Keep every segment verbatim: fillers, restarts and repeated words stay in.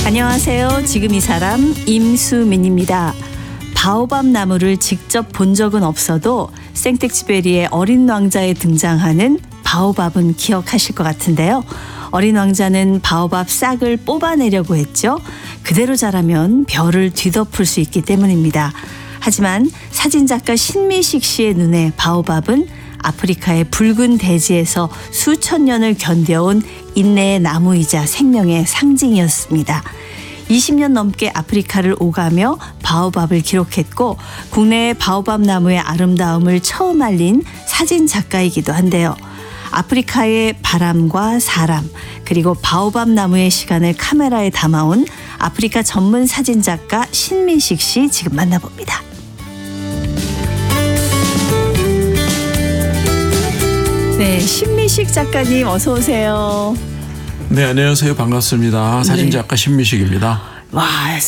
안녕하세요. 지금 이 사람 임수민입니다. 바오밥 나무를 직접 본 적은 없어도 생텍쥐베리의 어린 왕자에 등장하는 바오밥은 기억하실 것 같은데요. 어린 왕자는 바오밥 싹을 뽑아내려고 했죠. 그대로 자라면 별을 뒤덮을 수 있기 때문입니다. 하지만 사진작가 신미식 씨의 눈에 바오밥은 아프리카의 붉은 대지에서 수천 년을 견뎌온 인내의 나무이자 생명의 상징이었습니다. 이십 년 넘게 아프리카를 오가며 바오밥을 기록했고 국내의 바오밥 나무의 아름다움을 처음 알린 사진작가이기도 한데요. 아프리카의 바람과 사람 그리고 바오밥 나무의 시간을 카메라에 담아온 아프리카 전문 사진작가 신미식 씨 지금 만나봅니다. 네, 신미식 작가님 어서 오세요. 네, 안녕하세요. 반갑습니다. 사진작가 네. 신미식입니다. 와,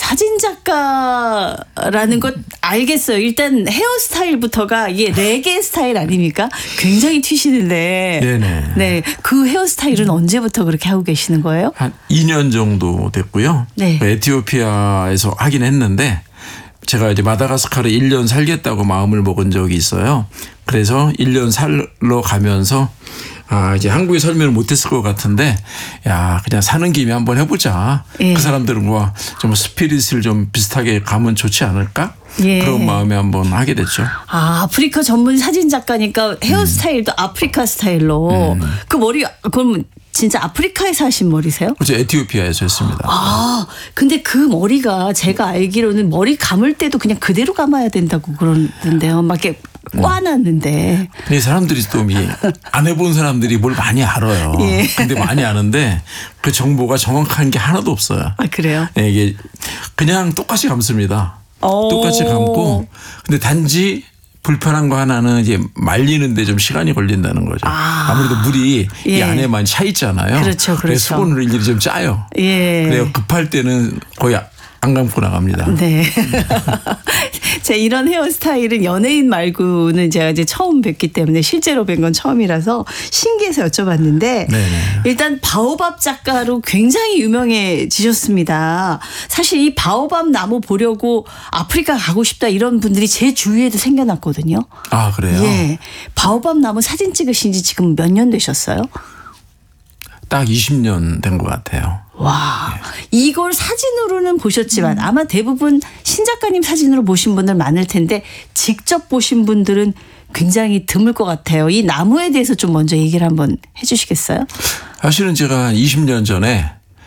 사진작가라는 것 알겠어요. 일단 헤어스타일부터가 이게 레게 스타일 아닙니까? 굉장히 튀시는데. 네네. 네, 그 헤어스타일은 언제부터 그렇게 하고 계시는 거예요? 한 이 년 정도 됐고요. 네. 에티오피아에서 하긴 했는데 제가 이제 마다가스카르 일 년 살겠다고 마음을 먹은 적이 있어요. 그래서 일 년 살러 가면서 아, 이제 한국에 설명을 못했을 것 같은데, 야, 그냥 사는 김에 한번 해보자. 예. 그 사람들과 좀 스피릿을 좀 비슷하게 가면 좋지 않을까? 예. 그런 마음에 한번 하게 됐죠. 아, 아프리카 전문 사진 작가니까 헤어스타일도 음. 아프리카 스타일로. 음. 그 머리, 그럼 진짜 아프리카에서 하신 머리세요? 그렇죠. 에티오피아에서 했습니다. 아, 근데 그 머리가 제가 알기로는 머리 감을 때도 그냥 그대로 감아야 된다고 그러는데요. 막 이렇게 꽈놨는데. 근데 사람들이 또 안 해본 사람들이 뭘 많이 알아요. 예. 근데 많이 아는데 그 정보가 정확한 게 하나도 없어요. 아, 그래요? 네, 이게 그냥 똑같이 감습니다. 똑같이 감고. 근데 단지 불편한 거 하나는 이제 말리는데 좀 시간이 걸린다는 거죠. 아. 아무래도 물이 예. 이 안에 많이 차 있잖아요. 그렇죠, 그렇죠. 수건으로 일일이 좀 짜요. 예. 그래서 급할 때는 거의 안 감고 나갑니다. 네. 제 이런 헤어스타일은 연예인 말고는 제가 이제 처음 뵙기 때문에 실제로 뵌 건 처음이라서 신기해서 여쭤봤는데 네네. 일단 바오밥 작가로 굉장히 유명해지셨습니다. 사실 이 바오밥 나무 보려고 아프리카 가고 싶다 이런 분들이 제 주위에도 생겨났거든요. 아, 그래요? 예. 바오밥 나무 사진 찍으신 지 지금 몇 년 되셨어요? 딱 이십 년 된 것 같아요. 와, 이걸 사진으로는 보셨지만 음. 아마 대부분 신 작가님 사진으로 보신 분들 많을 텐데 직접 보신 분들은 굉장히 드물 것 같아요. 이 나무에 대해서 좀 먼저 얘기를 한번 해 주시겠어요? 사실은 제가 이십 년 전에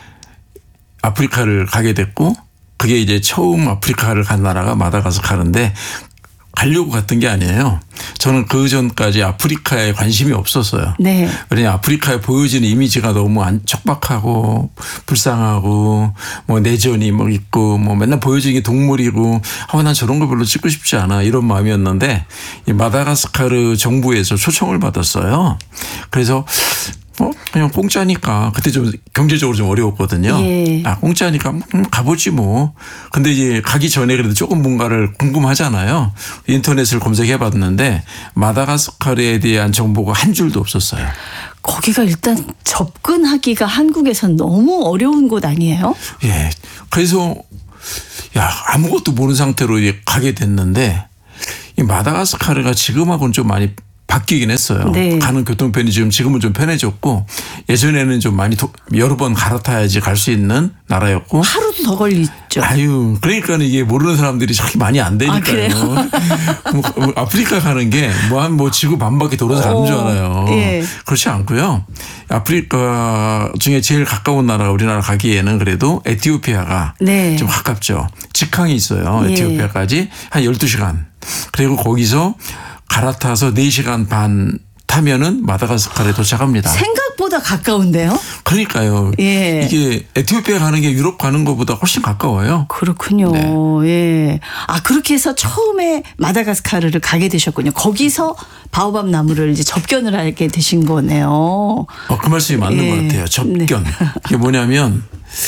아프리카를 가게 됐고 그게 이제 처음 아프리카를 간 나라가 마다가스카르인데 가려고 갔던 게 아니에요. 저는 그 전까지 아프리카에 관심이 없었어요. 네. 왜냐하면 아프리카에 보여지는 이미지가 너무 척박하고 불쌍하고 뭐 내전이 뭐 있고 뭐 맨날 보여지는 게 동물이고 아, 난 저런 거 별로 찍고 싶지 않아 이런 마음이었는데 이 마다가스카르 정부에서 초청을 받았어요. 그래서 어, 그냥 공짜니까 그때 좀 경제적으로 좀 어려웠거든요. 예. 아, 공짜니까 음, 가보지 뭐. 근데 이제 가기 전에 그래도 조금 뭔가를 궁금하잖아요. 인터넷을 검색해 봤는데 마다가스카르에 대한 정보가 한 줄도 없었어요. 거기가 일단 접근하기가 한국에선 너무 어려운 곳 아니에요? 예. 그래서 야, 아무것도 모르는 상태로 가게 됐는데 이 마다가스카르가 지금하고는 좀 많이 바뀌긴 했어요. 네. 가는 교통편이 지금 지금은 좀 편해졌고 예전에는 좀 많이 도, 여러 번 갈아타야지 갈 수 있는 나라였고 하루도 더 걸리죠. 아유, 그러니까 이게 모르는 사람들이 저렇게 많이 안 되니까요. 아, 뭐, 아프리카 가는 게 뭐 한 뭐 지구 반바퀴 돌아서 가는 줄 알아요. 예. 그렇지 않고요. 아프리카 중에 제일 가까운 나라가 우리나라 가기에는 그래도 에티오피아가 네. 좀 가깝죠. 직항이 있어요. 에티오피아까지 한 열두 시간. 그리고 거기서 갈아타서 네 시간 반 타면은 마다가스카르에 도착합니다. 생각보다 가까운데요? 그러니까요. 예. 이게 에티오피아 가는 게 유럽 가는 것보다 훨씬 가까워요. 그렇군요. 네. 예. 아, 그렇게 해서 처음에 마다가스카르를 가게 되셨군요. 거기서 바오밥 나무를 이제 접견을 하게 되신 거네요. 어, 그 말씀이 맞는 예. 것 같아요. 접견. 네. 이게 뭐냐면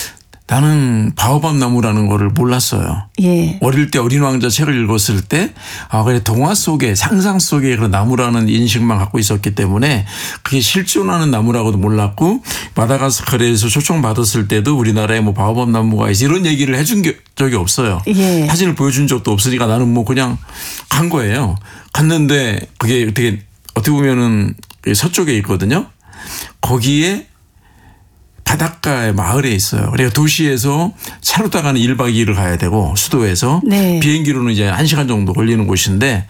나는 바오밥 나무라는 거를 몰랐어요. 예. 어릴 때 어린 왕자 책을 읽었을 때 아, 그래 동화 속에 상상 속에 그 나무라는 인식만 갖고 있었기 때문에 그게 실존하는 나무라고도 몰랐고 마다가스카르에서 초청받았을 때도 우리나라에 뭐 바오밥 나무가 있어 이런 얘기를 해준 적이 없어요. 예. 사진을 보여준 적도 없으니까 나는 뭐 그냥 간 거예요. 갔는데 그게 되게 어떻게 보면은 서쪽에 있거든요. 거기에 바닷가의 마을에 있어요. 그래서 도시에서 차로 타가는 일 박 이 일을 가야 되고 수도에서 네. 비행기로는 이제 한 시간 정도 걸리는 곳인데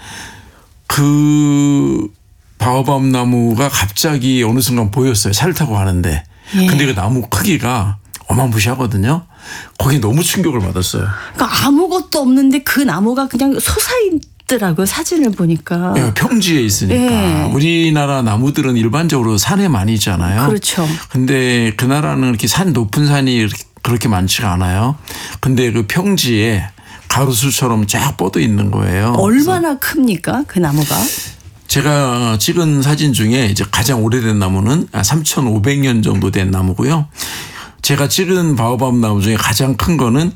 그 바오밥 나무가 갑자기 어느 순간 보였어요. 차를 타고 가는데. 예. 근데 그 나무 크기가 어마무시하거든요. 거기 너무 충격을 받았어요. 그러니까 아무것도 없는데 그 나무가 그냥 솟아있 더라고요. 사진을 보니까. 네, 평지에 있으니까. 네. 우리나라 나무들은 일반적으로 산에 많이 있잖아요. 그렇죠. 근데 그 나라는 이렇게 산 높은 산이 그렇게 많지가 않아요. 근데 그 평지에 가로수처럼 쫙 뻗어 있는 거예요. 얼마나 큽니까? 그 나무가? 제가 찍은 사진 중에 이제 가장 오래된 나무는 삼천오백 년 정도 된 나무고요. 제가 찍은 바오밥 나무 중에 가장 큰 거는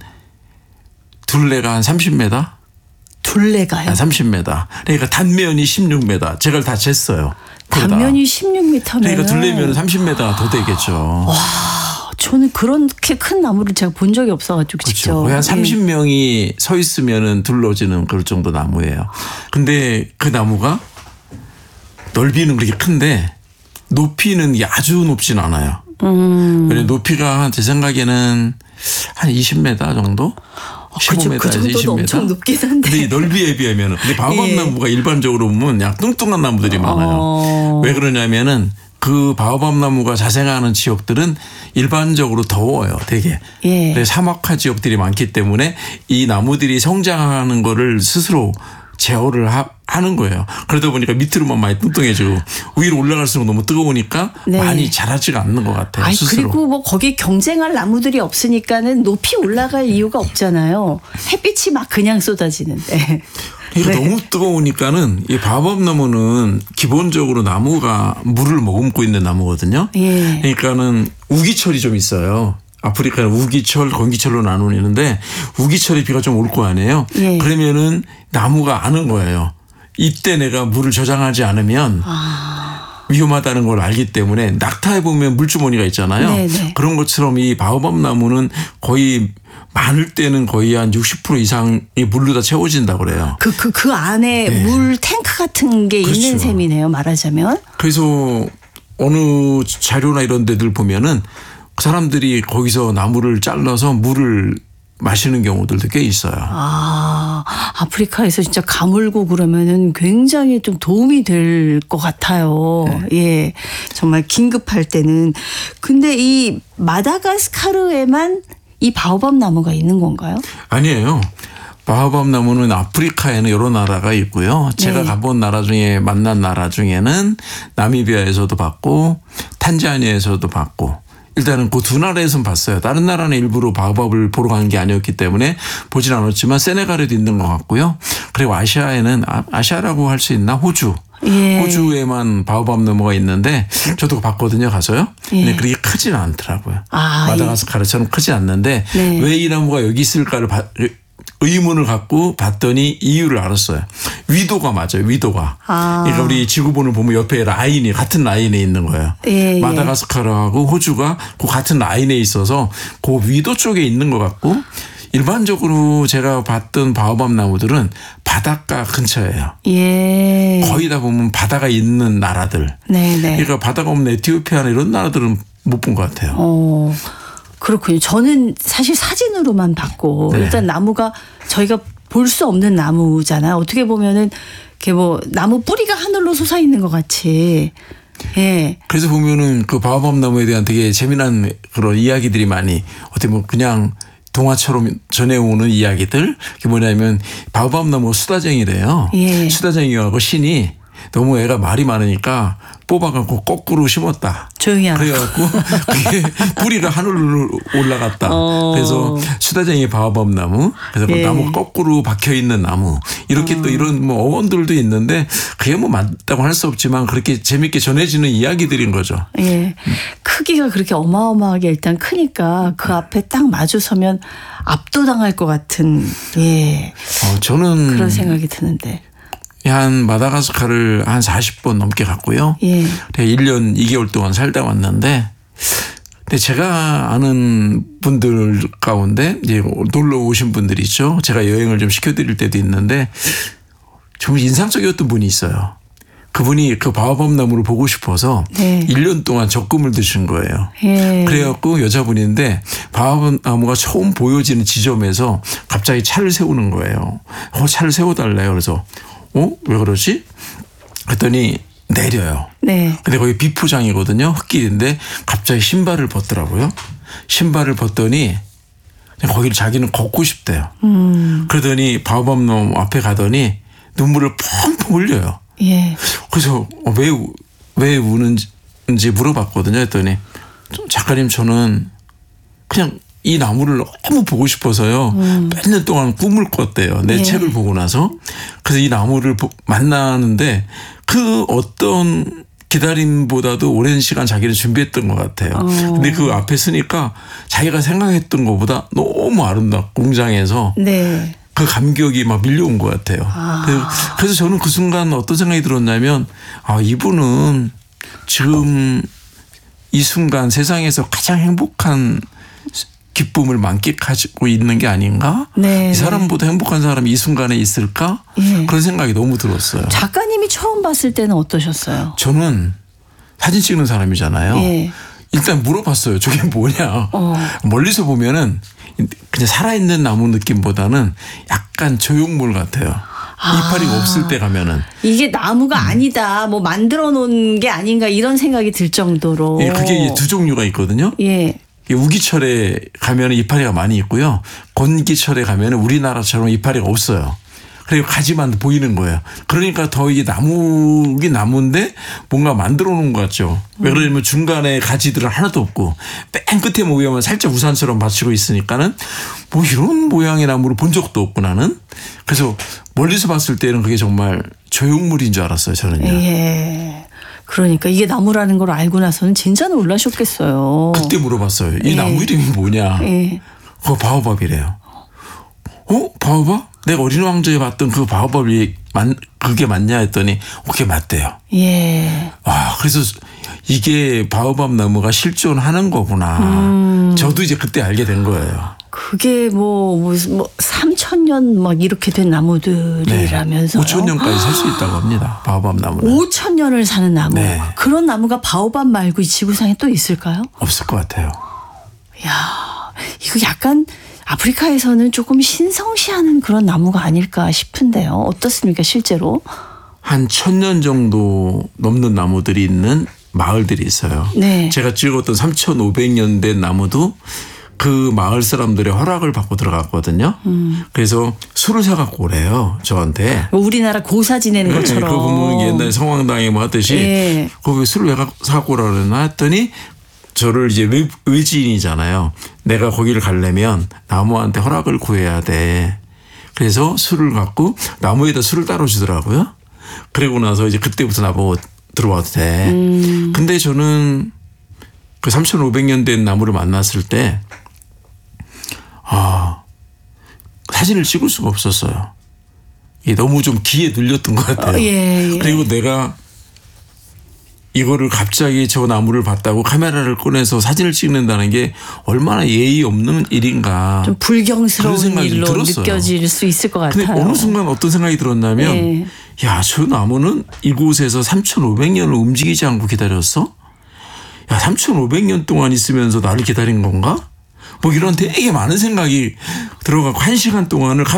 둘레가 한 삼십 미터? 둘레가요? 삼십 미터. 그러니까 단면이 십육 미터. 제가 다 쟀어요. 단면이 십육 미터면. 그러니까 둘레면 삼십 미터 더 되겠죠. 와, 저는 그렇게 큰 나무를 제가 본 적이 없어가지고 그렇죠. 직접. 거의 한 삼십 명이 서 있으면은 둘러지는 그럴 정도 나무예요. 근데 그 나무가 넓이는 그렇게 큰데 높이는 아주 높진 않아요. 음. 그래 높이가 제 생각에는 한 이십 미터 정도? 십오 미터에서 그 정도도 이십 미터. 엄청 높긴 한데. 근데 넓이에 비하면. 근데 바오밥 예. 나무가 일반적으로 보면 약 뚱뚱한 나무들이 많아요. 어. 왜 그러냐면은 그 바오밥 나무가 자생하는 지역들은 일반적으로 더워요. 되게. 예. 그래서 사막화 지역들이 많기 때문에 이 나무들이 성장하는 거를 스스로 제어를 하, 하는 거예요. 그러다 보니까 밑으로만 많이 뚱뚱해지고 위로 올라갈수록 너무 뜨거우니까 네. 많이 자라지가 않는 것 같아요. 아니, 스스로. 그리고 뭐 거기 경쟁할 나무들이 없으니까는 높이 올라갈 이유가 없잖아요. 햇빛이 막 그냥 쏟아지는데. 그러니까 네. 너무 뜨거우니까는 이 바오밥 나무는 기본적으로 나무가 물을 머금고 있는 나무거든요. 예. 그러니까는 우기철이 좀 있어요. 아프리카는 우기철, 건기철로 나누는데 우기철에 비가 좀 올 거 아니에요. 예. 그러면은 나무가 아는 거예요. 이때 내가 물을 저장하지 않으면 아. 위험하다는 걸 알기 때문에 낙타에 보면 물주머니가 있잖아요. 네네. 그런 것처럼 이 바오밥 나무는 거의 많을 때는 거의 한 육십 퍼센트 이상이 물로 다 채워진다고 그래요. 그, 그, 그 안에 네. 물 탱크 같은 게 그렇죠. 있는 셈이네요. 말하자면. 그래서 어느 자료나 이런 데들 보면은 사람들이 거기서 나무를 잘라서 물을 마시는 경우들도 꽤 있어요. 아, 아프리카에서 진짜 가물고 그러면은 굉장히 좀 도움이 될 것 같아요. 네. 예. 정말 긴급할 때는. 근데 이 마다가스카르에만 이 바오밥 나무가 있는 건가요? 아니에요. 바오밥 나무는 아프리카에는 여러 나라가 있고요. 제가 네. 가본 나라 중에 만난 나라 중에는 나미비아에서도 봤고 탄자니아에서도 봤고 일단은 그 두 나라에서는 봤어요. 다른 나라는 일부러 바오밥을 보러 가는 게 아니었기 때문에 보진 않았지만 세네갈에도 있는 것 같고요. 그리고 아시아에는 아시아라고 할 수 있나 호주. 예. 호주에만 바오밥 나무가 있는데 저도 봤거든요. 가서요. 예. 근데 그렇게 크지는 않더라고요. 아, 마다가스카르처럼 크지 않는데 네. 왜 이 나무가 여기 있을까를 바, 의문을 갖고 봤더니 이유를 알았어요. 위도가 맞아요. 위도가. 아. 그러니까 우리 지구본을 보면 옆에 라인이 같은 라인에 있는 거예요. 예, 예. 마다가스카르하고 호주가 그 같은 라인에 있어서 그 위도 쪽에 있는 것 같고 일반적으로 제가 봤던 바오밥 나무들은 바닷가 근처예요. 예. 거의 다 보면 바다가 있는 나라들. 네네. 그러니까 바다가 없는 에티오피아나 이런 나라들은 못 본 것 같아요. 어. 그렇군요. 저는 사실 사진으로만 봤고 네. 일단 나무가 저희가 볼 수 없는 나무잖아요. 어떻게 보면은 이렇게 뭐 나무 뿌리가 하늘로 솟아 있는 것 같이. 예. 그래서 보면은 그 바오밥 나무에 대한 되게 재미난 그런 이야기들이 많이 어떻게 보면 그냥 동화처럼 전해오는 이야기들. 그게 뭐냐면 바오밥 나무 수다쟁이래요. 예. 수다쟁이하고 신이 너무 애가 말이 많으니까 뽑아갖고 거꾸로 심었다. 조용히 하라. 그래갖고 그게 뿌리가 하늘로 올라갔다. 어. 그래서 수다쟁이 바오밥 나무. 그래서 예. 그 나무 거꾸로 박혀 있는 나무. 이렇게 어. 또 이런 뭐 어원들도 있는데 그게 뭐 맞다고 할 수 없지만 그렇게 재밌게 전해지는 이야기들인 거죠. 예. 음. 크기가 그렇게 어마어마하게 일단 크니까 그 앞에 딱 마주서면 압도당할 것 같은 예. 어, 저는 그런 생각이 드는데. 한 마다가스카르를 한 사십 번 넘게 갔고요. 예. 일 년 이 개월 동안 살다 왔는데 근데 제가 아는 분들 가운데 이제 놀러 오신 분들이 있죠. 제가 여행을 좀 시켜드릴 때도 있는데 정말 인상적이었던 분이 있어요. 그분이 그 바오밥 나무를 보고 싶어서 네. 일 년 동안 적금을 드신 거예요. 예. 그래갖고 여자분인데 바오밥 나무가 처음 보여지는 지점에서 갑자기 차를 세우는 거예요. 어, 차를 세워달래요. 그래서 어? 왜 그러지? 그랬더니 내려요. 네. 근데 거기 비포장이거든요. 흙길인데 갑자기 신발을 벗더라고요. 신발을 벗더니 거기를 자기는 걷고 싶대요. 음. 그러더니 바오밥 나무 앞에 가더니 눈물을 펑펑 흘려요. 예. 그래서 왜, 왜 우는지 물어봤거든요. 했더니 작가님 저는 그냥 이 나무를 너무 보고 싶어서요. 음. 몇 년 동안 꿈을 꿨대요. 내 예. 책을 보고 나서. 그래서 이 나무를 만나는데 그 어떤 기다림보다도 오랜 시간 자기를 준비했던 것 같아요. 어. 근데 그 앞에 서니까 자기가 생각했던 것보다 너무 아름답고 웅장해서 네. 그 감격이 막 밀려온 것 같아요. 아. 그래서 저는 그 순간 어떤 생각이 들었냐면 아 이분은 지금 이 순간 세상에서 가장 행복한 기쁨을 만끽하고 있는 게 아닌가? 네. 이 사람보다 행복한 사람이 이 순간에 있을까? 예. 그런 생각이 너무 들었어요. 작가님이 처음 봤을 때는 어떠셨어요? 저는 사진 찍는 사람이잖아요. 예. 일단 물어봤어요. 저게 뭐냐. 어. 멀리서 보면은 그냥 살아있는 나무 느낌보다는 약간 조형물 같아요. 아. 이파리 없을 때 가면은. 이게 나무가 음. 아니다. 뭐 만들어 놓은 게 아닌가 이런 생각이 들 정도로. 예, 그게 두 종류가 있거든요. 예. 우기철에 가면 이파리가 많이 있고요. 건기철에 가면 우리나라처럼 이파리가 없어요. 그리고 가지만 보이는 거예요. 그러니까 더 이게 나무긴 나무인데 뭔가 만들어 놓은 것 같죠. 왜 그러냐면 중간에 가지들은 하나도 없고 맨 끝에 모여만 살짝 우산처럼 받치고 있으니까는 뭐 이런 모양의 나무를 본 적도 없고 나는. 그래서 멀리서 봤을 때는 그게 정말 조형물인 줄 알았어요. 저는요. 예. 그러니까 이게 나무라는 걸 알고 나서는 진짜 놀라셨겠어요. 그때 물어봤어요. 이 예. 나무 이름이 뭐냐. 예. 그거 바오밥이래요. 어? 바오밥? 내가 어린 왕조에 봤던 그 바오밥이 만, 그게 맞냐 했더니 그게 맞대요. 예. 와, 그래서 이게 바오밥 나무가 실존하는 거구나. 음. 저도 이제 그때 알게 된 거예요. 그게 뭐, 뭐, 뭐, 삼천 년 막 이렇게 된 나무들이라면서. 네. 오천 년까지 살 수 있다고 합니다. 바오밥 나무는. 오천 년을 사는 나무. 네. 그런 나무가 바오밥 말고 이 지구상에 또 있을까요? 없을 것 같아요. 이야, 이거 약간 아프리카에서는 조금 신성시하는 그런 나무가 아닐까 싶은데요. 어떻습니까, 실제로? 한 천 년 정도 넘는 나무들이 있는 마을들이 있어요. 네. 제가 찍었던 삼천오백 년 된 나무도 그 마을 사람들의 허락을 받고 들어갔거든요. 음. 그래서 술을 사갖고 오래요. 저한테. 우리나라 고사 지내는 것처럼. 네, 그 보면 옛날 성황당에 뭐 하듯이 네. 거기 술을 왜 사갖고 오라 그러나 했더니 저를 이제 외, 외지인이잖아요. 내가 거기를 가려면 나무한테 허락을 구해야 돼. 그래서 술을 갖고 나무에다 술을 따로 주더라고요. 그리고 나서 이제 그때부터 나보고 들어와도 돼. 음. 근데 저는 그 삼천오백 년 된 나무를 만났을 때 아, 사진을 찍을 수가 없었어요. 이게 너무 좀 기에 눌렸던 것 같아요. 어, 예, 예. 그리고 내가 이거를 갑자기 저 나무를 봤다고 카메라를 꺼내서 사진을 찍는다는 게 얼마나 예의 없는 일인가. 좀 불경스러운 일로 느껴질 수 있을 것 같아요. 근데 어느 순간 어떤 생각이 들었냐면 예. 야, 저 나무는 이곳에서 삼천오백 년을 움직이지 않고 기다렸어? 야, 삼천오백 년 동안 있으면서 나를 기다린 건가? 뭐 이런 되게 많은 생각이 들어가고 한 시간 동안을